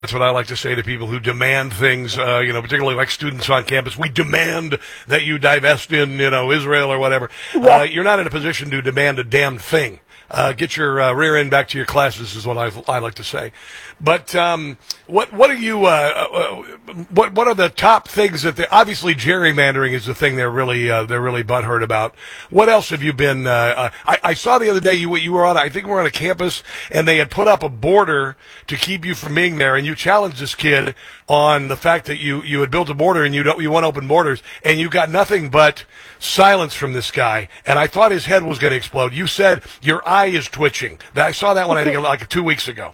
That's what I like to say to people who demand things, particularly like students on campus. We demand that you divest in, Israel or whatever. Yeah. You're not in a position to demand a damn thing. Get your rear end back to your classes is what I like to say. But what are you? What are the top things that obviously gerrymandering is the thing they're really butthurt about. What else have you been? I saw the other day you were on. I think we were on a campus and they had put up a border to keep you from being there, and you challenged this kid on the fact that you had built a border and you want open borders, and you got nothing but silence from this guy. And I thought his head was going to explode. You said your eye is twitching. I saw that one I think like 2 weeks ago.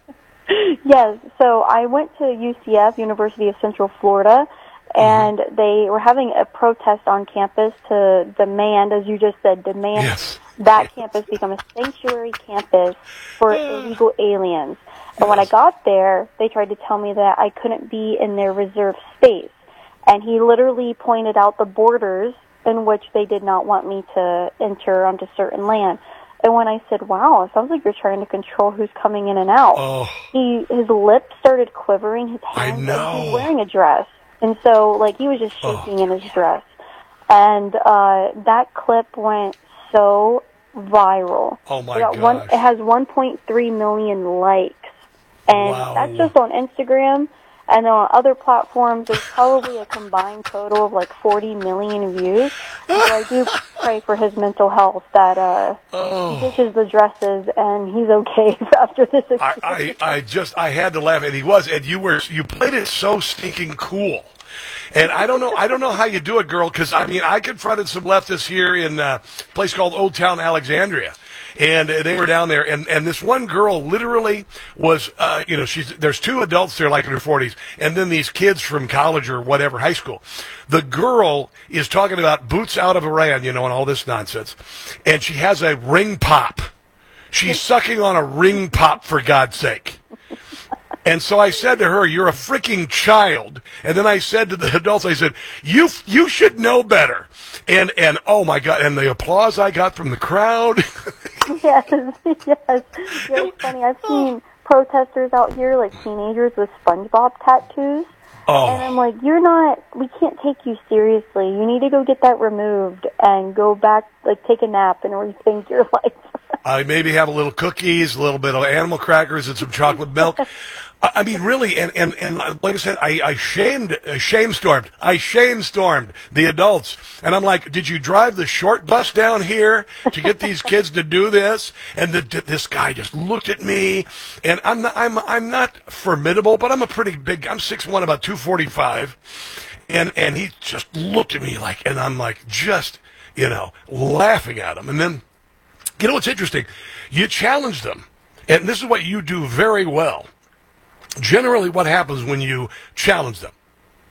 Yes, so I went to UCF, University of Central Florida, and they were having a protest on campus to demand, as you just said, Yes. that campus become a sanctuary campus for illegal aliens. And when I got there, they tried to tell me that I couldn't be in their reserved space. And he literally pointed out the borders in which they did not want me to enter onto certain land. And when I said, wow, it sounds like you're trying to control who's coming in and out, his lips started quivering, his hands, I know. and he's wearing a dress. And so, he was just shaking in his dress. And that clip went so viral. Oh, my gosh. It has 1.3 million likes. And wow. That's just on Instagram. And then on other platforms, there's probably a combined total of 40 million views. So I do pray for his mental health that he ditches the dresses and he's okay after this experience. I had to laugh, and he was, and you played it so stinking cool. And I don't know how you do it, girl, because I confronted some leftists here in a place called Old Town Alexandria. And they were down there, and this one girl literally was, there's two adults there in their 40s, and then these kids from college or whatever, high school. The girl is talking about boots out of Iran, and all this nonsense. And she has a ring pop. She's sucking on a ring pop, for God's sake. And so I said to her, you're a freaking child. And then I said to the adults, I said, you should know better. And oh my God, and the applause I got from the crowd. Yes. It's funny. I've seen protesters out here, teenagers with SpongeBob tattoos. Oh. And I'm like, we can't take you seriously. You need to go get that removed and go back, take a nap and rethink your life. I maybe have a little cookies, a little bit of animal crackers, and some chocolate milk. Really, and like I said, I shame-stormed the adults. And I'm like, did you drive the short bus down here to get these kids to do this? And this guy just looked at me, and I'm not formidable, but I'm a pretty big, I'm 6'1", about 245. And he just looked at me and I'm just, laughing at him. And then, what's interesting? You challenge them. And this is what you do very well. Generally, what happens when you challenge them?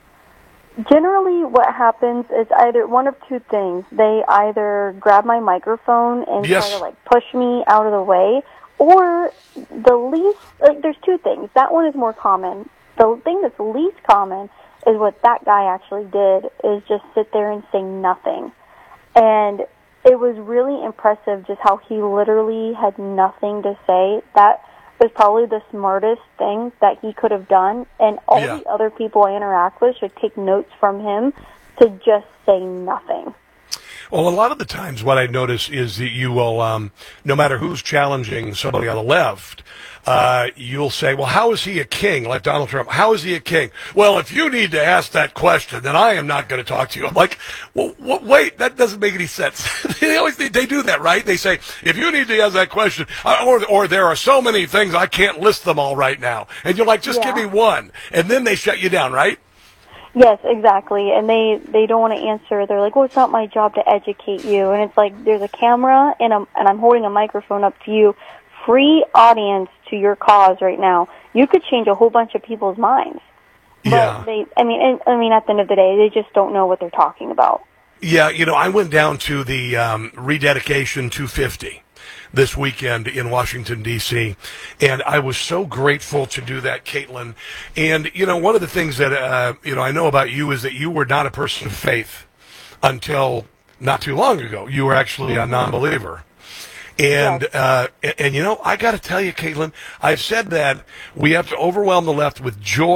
Generally, what happens is either one of two things. They either grab my microphone and Yes. try to push me out of the way, or the least, there's two things. That one is more common. The thing that's least common is what that guy actually did, is just sit there and say nothing. And it was really impressive just how he literally had nothing to say. That was probably the smartest thing that he could have done, and all the other people I interact with should take notes from him to just say nothing. Well, a lot of the times what I notice is that you will, no matter who's challenging somebody on the left, you'll say, well, how is he a king? Like Donald Trump, how is he a king? Well, if you need to ask that question, then I am not going to talk to you. I'm like, well, wait, that doesn't make any sense. They do that, right? They say, if you need to ask that question, or there are so many things, I can't list them all right now. And you're like, just give me one. And then they shut you down, right? Yes, exactly. And they don't want to answer. They're like, well, it's not my job to educate you. And it's like, there's a camera and I'm holding a microphone up to you. Free audience to your cause right now. You could change a whole bunch of people's minds. Yeah. But at the end of the day, they just don't know what they're talking about. Yeah, I went down to the Rededication 250 this weekend in Washington, D.C., and I was so grateful to do that, Caitlin. And, one of the things that, I know about you is that you were not a person of faith until not too long ago. You were actually a non-believer. And, Yes. and you know, I got to tell you, Caitlin, I've said that we have to overwhelm the left with joy